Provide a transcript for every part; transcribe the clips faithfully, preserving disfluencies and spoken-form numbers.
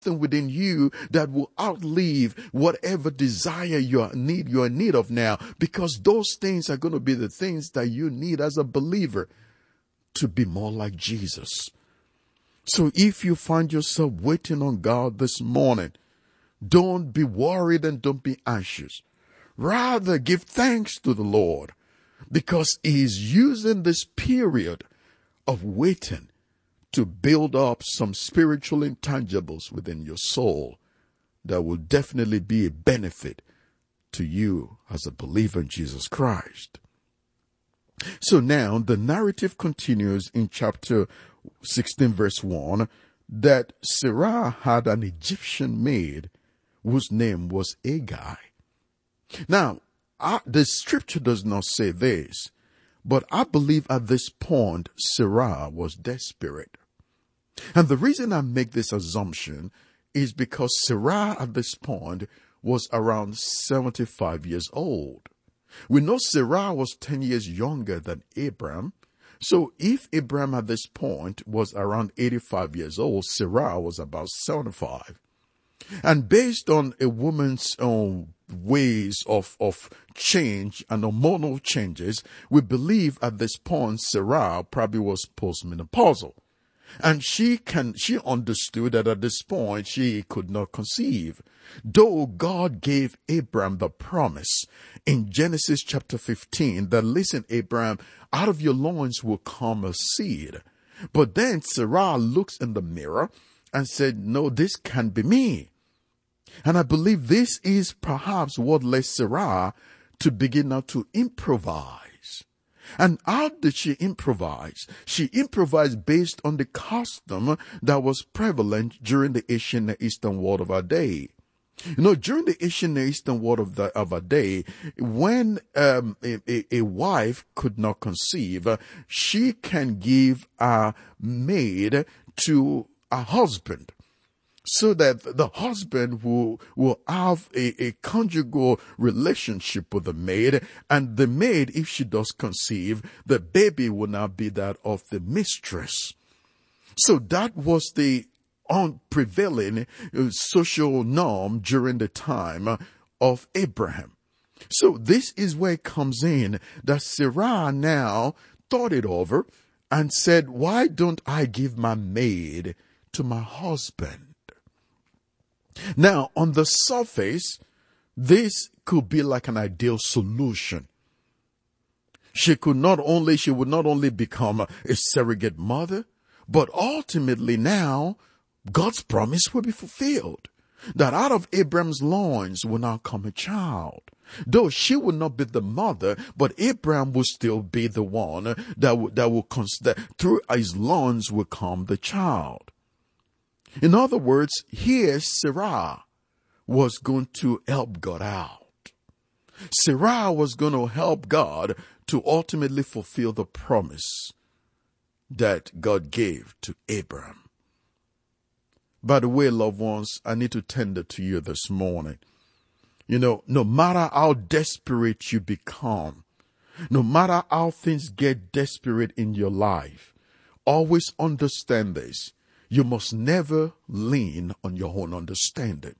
within you that will outlive whatever desire you need you're in need of now, because those things are going to be the things that you need as a believer to be more like Jesus. So if you find yourself waiting on God this morning, don't be worried and don't be anxious. Rather, give thanks to the Lord, because He is using this period of waiting to build up some spiritual intangibles within your soul that will definitely be a benefit to you as a believer in Jesus Christ. So now the narrative continues in chapter sixteen, verse one, that Sarah had an Egyptian maid whose name was Agai. Now, I, the scripture does not say this, but I believe at this point Sarah was desperate. And the reason I make this assumption is because Sarah at this point was around seventy-five years old. We know Sarah was ten years younger than Abraham. So if Abraham at this point was around eighty-five years old, Sarah was about seventy-five. And based on a woman's own ways of, of change and hormonal changes, we believe at this point Sarah probably was postmenopausal. And she can, she understood that at this point she could not conceive. Though God gave Abraham the promise in Genesis chapter fifteen that, listen, Abraham, out of your loins will come a seed. But then Sarah looks in the mirror and said, no, this can't be me. And I believe this is perhaps what led Sarah to begin now to improvise. And how did she improvise? She improvised based on the custom that was prevalent during the ancient Eastern world of our day. You know, during the ancient Eastern world of, the, of our day, when um, a, a, a wife could not conceive, uh, she can give a maid to a husband, so that the husband will, will have a, a conjugal relationship with the maid, and the maid, if she does conceive, the baby will now be that of the mistress. So that was the unprevailing social norm during the time of Abraham. So this is where it comes in, that Sarah now thought it over and said, why don't I give my maid to my husband? Now, on the surface, this could be like an ideal solution. She could not only, she would not only become a, a surrogate mother, but ultimately now, God's promise will be fulfilled. That out of Abraham's loins will now come a child. Though she will not be the mother, but Abraham will still be the one that will, that will consider, through his loins will come the child. In other words, here Sarah was going to help God out. Sarah was going to help God to ultimately fulfill the promise that God gave to Abraham. By the way, loved ones, I need to tender to you this morning. You know, no matter how desperate you become, no matter how things get desperate in your life, always understand this. You must never lean on your own understanding.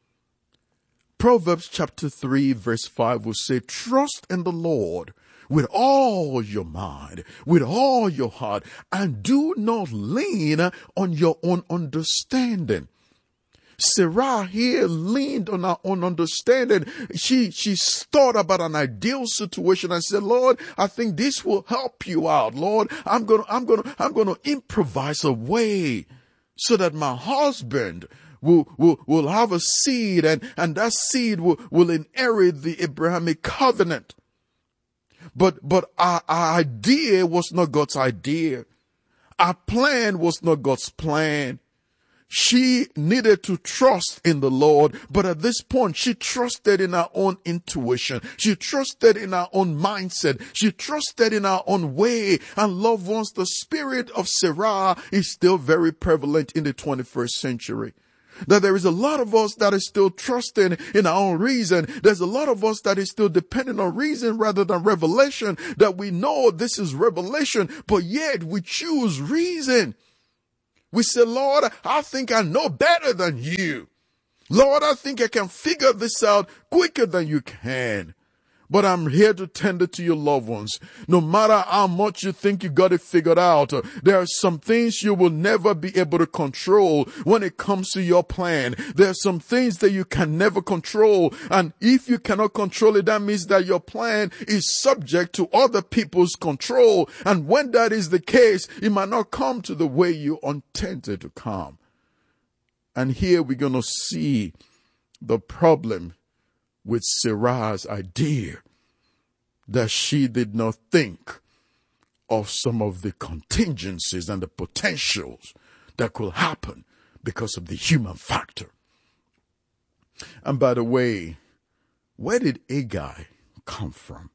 Proverbs chapter three verse five will say, trust in the Lord with all your mind, with all your heart, and do not lean on your own understanding. Sarah here leaned on her own understanding. She, she thought about an ideal situation and said, Lord, I think this will help you out. Lord, I'm going to, I'm going to, I'm going to improvise a way so that my husband will, will, will have a seed, and, and that seed will, will inherit the Abrahamic covenant. But, but our, our idea was not God's idea. Our plan was not God's plan. She needed to trust in the Lord, but at this point, she trusted in her own intuition. She trusted in her own mindset. She trusted in her own way. And loved ones, the spirit of Sarah is still very prevalent in the twenty-first century. That there is a lot of us that is still trusting in our own reason. There's a lot of us that is still dependent on reason rather than revelation. That we know this is revelation, but yet we choose reason. We say, Lord, I think I know better than you. Lord, I think I can figure this out quicker than you can. But I'm here to tender to your loved ones. No matter how much you think you got it figured out, there are some things you will never be able to control when it comes to your plan. There are some things that you can never control. And if you cannot control it, that means that your plan is subject to other people's control. And when that is the case, it might not come to the way you intended to come. And here we're going to see the problem with Sarah's idea that she did not think of some of the contingencies and the potentials that could happen because of the human factor. And by the way, where did Agai come from?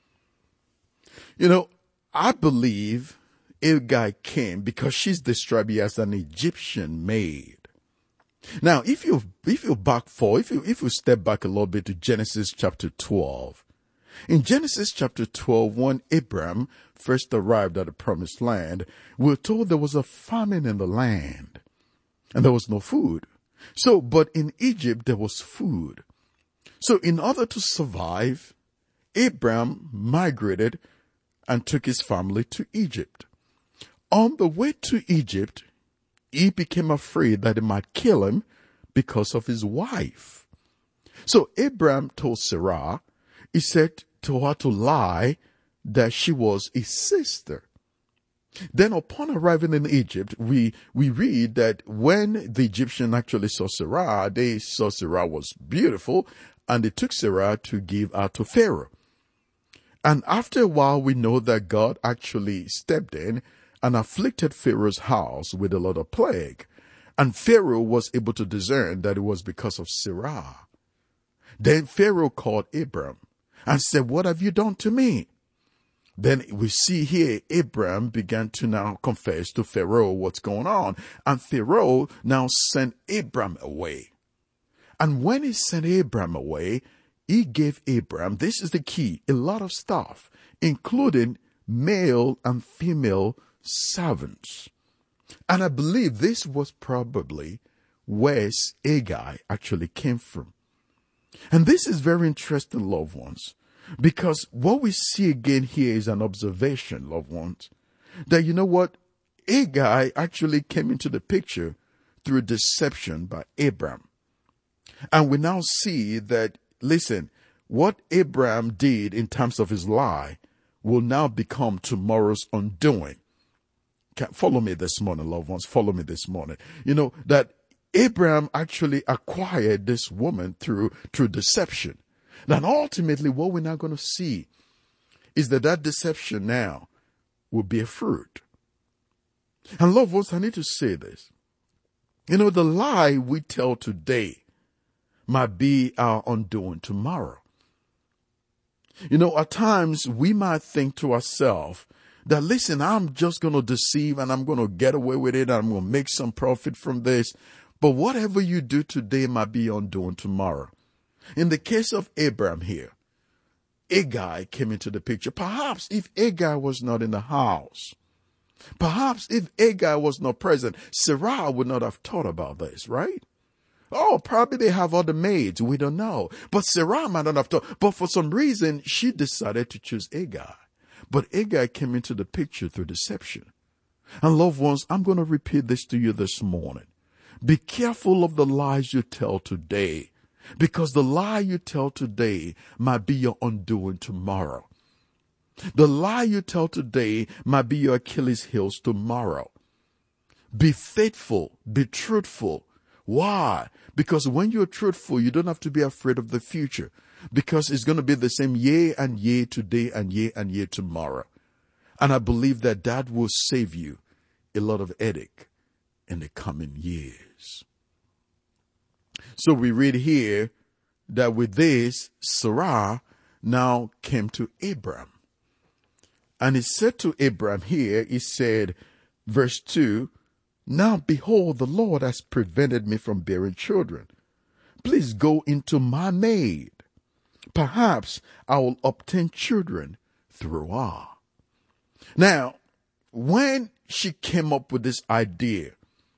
You know, I believe Agai came because she's described as an Egyptian maid. Now, if you if you back for if you if you step back a little bit to Genesis chapter twelve, in Genesis chapter twelve, when Abraham first arrived at the promised land, we're told there was a famine in the land, and there was no food. So, but in Egypt there was food. So, in order to survive, Abraham migrated and took his family to Egypt. On the way to Egypt, he became afraid that it might kill him because of his wife. So Abraham told Sarah, he said to her to lie that she was his sister. Then upon arriving in Egypt, we, we read that when the Egyptians actually saw Sarah, they saw Sarah was beautiful, and they took Sarah to give her to Pharaoh. And after a while, we know that God actually stepped in and afflicted Pharaoh's house with a lot of plague. And Pharaoh was able to discern that it was because of Sarah. Then Pharaoh called Abram and said, "What have you done to me?" Then we see here Abram began to now confess to Pharaoh what's going on. And Pharaoh now sent Abram away. And when he sent Abram away, he gave Abram, this is the key, a lot of stuff, including male and female servants. And I believe this was probably where Agai actually came from. And this is very interesting, loved ones, because what we see again here is an observation, loved ones, that you know what? Agai actually came into the picture through deception by Abram. And we now see that, listen, what Abram did in terms of his lie will now become tomorrow's undoing. Follow me this morning, loved ones. Follow me this morning. You know, that Abraham actually acquired this woman through, through deception. And ultimately, what we're now going to see is that that deception now will bear fruit. And loved ones, I need to say this. You know, the lie we tell today might be our undoing tomorrow. You know, at times we might think to ourselves, that listen, I'm just going to deceive and I'm going to get away with it and I'm going to make some profit from this. But whatever you do today might be undoing tomorrow. In the case of Abraham here, Agai came into the picture. Perhaps if Agai was not in the house, perhaps if Agai was not present, Sarah would not have thought about this, right? Oh, probably they have other maids. We don't know. But Sarah might not have thought. But for some reason, she decided to choose Agai. But Agai came into the picture through deception. And loved ones, I'm going to repeat this to you this morning. Be careful of the lies you tell today, because the lie you tell today might be your undoing tomorrow. The lie you tell today might be your Achilles heels tomorrow. Be faithful, be truthful. Why? Because when you're truthful, you don't have to be afraid of the future. Because it's going to be the same yea and yea today and yea and yea tomorrow. And I believe that that will save you a lot of headache in the coming years. So we read here that with this, Sarah now came to Abram. And he said to Abram here, he said, verse two, "Now behold, the Lord has prevented me from bearing children. Please go into my maid. Perhaps I will obtain children through her." Now, when she came up with this idea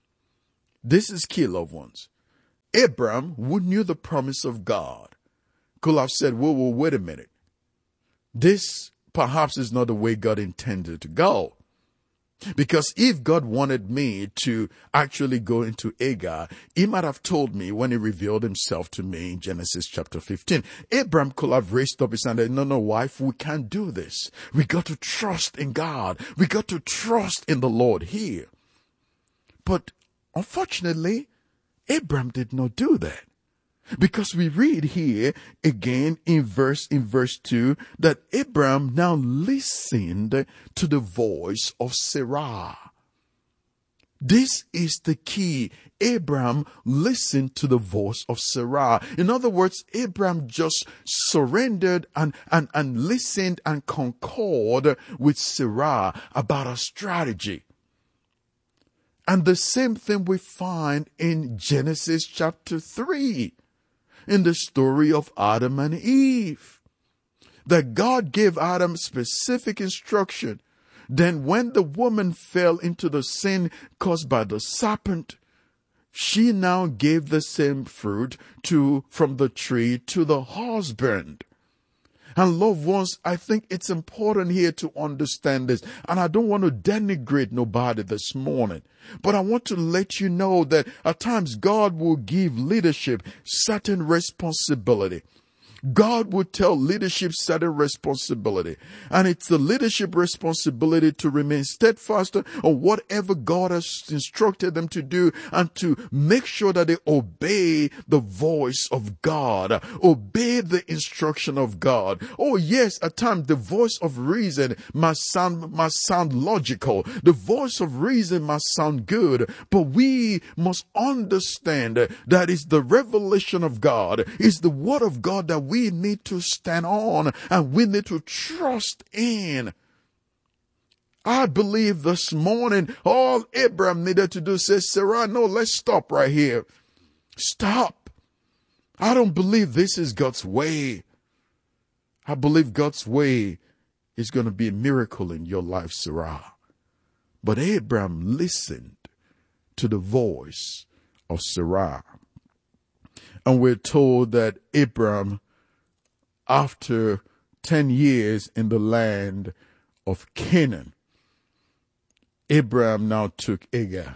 This is key, loved ones. Abraham, who knew the promise of God, could have said, whoa, whoa, wait a minute. This perhaps is not the way God intended to go. Because if God wanted me to actually go into Hagar, he might have told me when he revealed himself to me in Genesis chapter fifteen. Abraham could have raised up his hand and said, no, no, wife, we can't do this. We got to trust in God. We got to trust in the Lord here. But unfortunately, Abraham did not do that. Because we read here again in verse in verse two that Abraham now listened to the voice of Sarah. This is the key. Abraham listened to the voice of Sarah. In other words, Abraham just surrendered and, and, and listened and concurred with Sarah about her strategy. And the same thing we find in Genesis chapter three. In the story of Adam and Eve, that God gave Adam specific instruction. Then when the woman fell into the sin caused by the serpent, she now gave the same fruit to from the tree to the husband. And loved ones, I think it's important here to understand this. And I don't want to denigrate nobody this morning. But I want to let you know that at times God will give leadership certain responsibility. God would tell leadership certain responsibility. And it's the leadership responsibility to remain steadfast on whatever God has instructed them to do and to make sure that they obey the voice of God, obey the instruction of God. Oh yes, at times the voice of reason must sound, must sound logical. The voice of reason must sound good, but we must understand that it's the revelation of God, it's the word of God that we need to stand on and we need to trust in. I believe this morning all Abraham needed to do says, Sarah, no, let's stop right here. Stop. I don't believe this is God's way. I believe God's way is going to be a miracle in your life, Sarah. But Abraham listened to the voice of Sarah. And we're told that Abraham, after ten years in the land of Canaan, Abraham now took Hagar,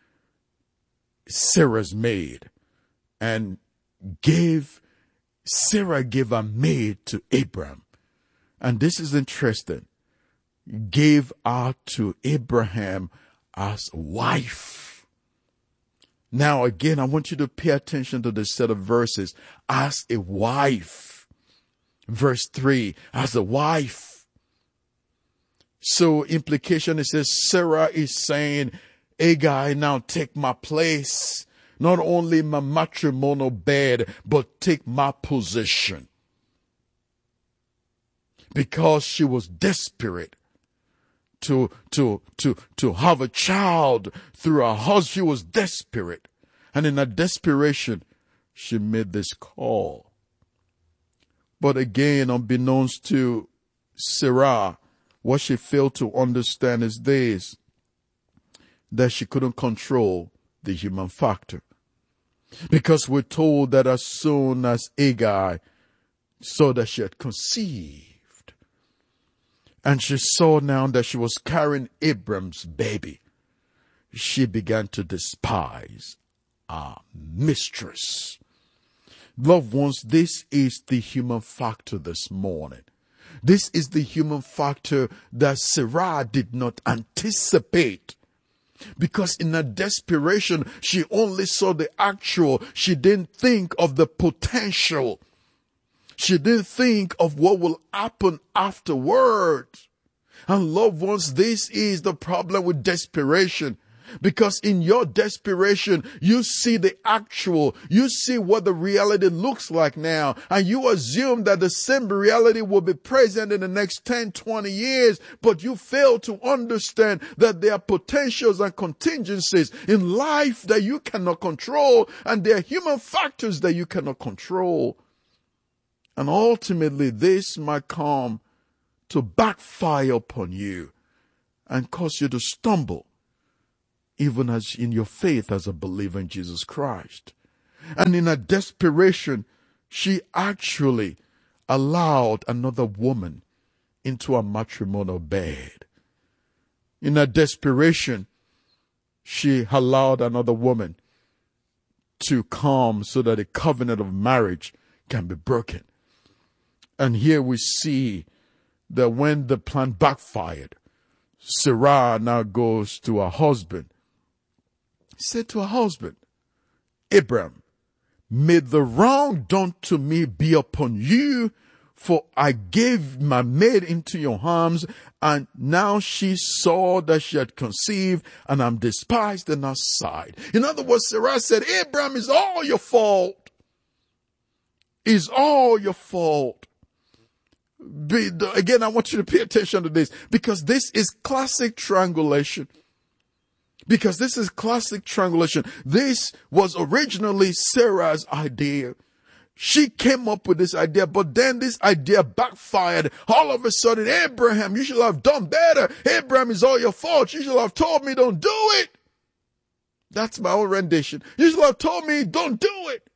Sarah's maid, and gave, Sarah gave a maid to Abraham. And this is interesting. Gave her to Abraham as a wife. Now again, I want you to pay attention to this set of verses. As a wife. Verse three, as a wife. So implication, it says Sarah is saying, Hagar, now take my place. Not only my matrimonial bed, but take my position. Because she was desperate to, to, to, to have a child through her husband. She was desperate. And in her desperation, she made this call. But again, unbeknownst to Sarah, what she failed to understand is this, that she couldn't control the human factor. Because we're told that as soon as Hagar saw that she had conceived, and she saw now that she was carrying Abram's baby, she began to despise our mistress. Loved ones, this is the human factor this morning. This is the human factor that Sarah did not anticipate. Because in her desperation, she only saw the actual. She didn't think of the potential. She didn't think of what will happen afterwards. And loved ones, this is the problem with desperation. Because in your desperation, you see the actual, you see what the reality looks like now, and you assume that the same reality will be present in the next ten, twenty years, but you fail to understand that there are potentials and contingencies in life that you cannot control, and there are human factors that you cannot control. And ultimately, this might come to backfire upon you and cause you to stumble even as in your faith as a believer in Jesus Christ. And in her desperation, she actually allowed another woman into a matrimonial bed. In her desperation, she allowed another woman to come so that the covenant of marriage can be broken. And here we see that when the plan backfired, Sarah now goes to her husband. He said to her husband, Abraham, may the wrong done to me be upon you, for I gave my maid into your arms, and now she saw that she had conceived, and I'm despised in her sight. In other words, Sarah said, Abraham, it's all your fault. It's all your fault. Be, again, I want you to pay attention to this, because this is classic triangulation. Because this is classic triangulation. This was originally Sarah's idea. She came up with this idea, but then this idea backfired. All of a sudden, Abraham, you should have done better. Abraham, is all your fault. You should have told me don't do it. That's my own rendition. You should have told me don't do it.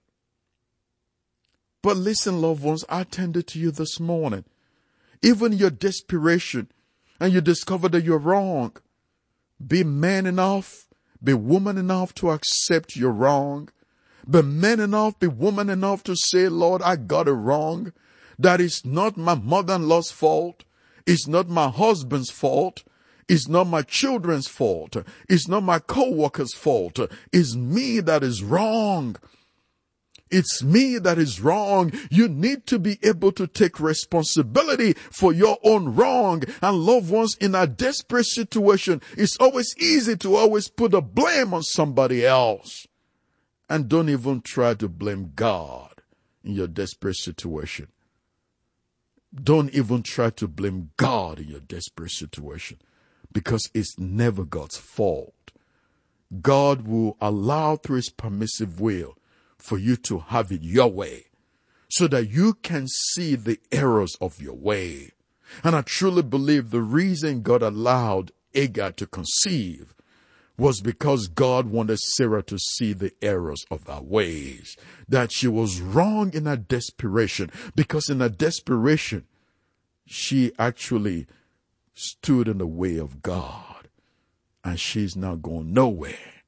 But listen, loved ones, I tended to you this morning. Even your desperation, and you discover that you're wrong. Be man enough, be woman enough to accept you're wrong. Be man enough, be woman enough to say, Lord, I got it wrong. That is not my mother-in-law's fault. It's not my husband's fault. It's not my children's fault. It's not my co-worker's fault. It's me that is wrong. It's me that is wrong. You need to be able to take responsibility for your own wrong. And loved ones, in a desperate situation, it's always easy to always put the blame on somebody else. And don't even try to blame God in your desperate situation. Don't even try to blame God in your desperate situation, because it's never God's fault. God will allow through his permissive will for you to have it your way, so that you can see the errors of your way. And I truly believe the reason God allowed Hagar to conceive was because God wanted Sarah to see the errors of her ways, that she was wrong in her desperation, because in her desperation, she actually stood in the way of God, and she's now going nowhere.